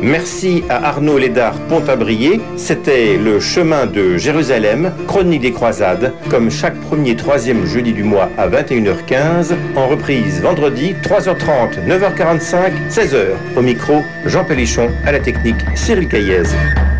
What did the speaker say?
Merci à Arnaud Lédard Pontabrier. C'était le chemin de Jérusalem, chronique des croisades, comme chaque premier et troisième jeudi du mois à 21h15, en reprise vendredi 3h30, 9h45, 16h. Au micro, Jean Pélichon, à la technique, Cyril Caillez.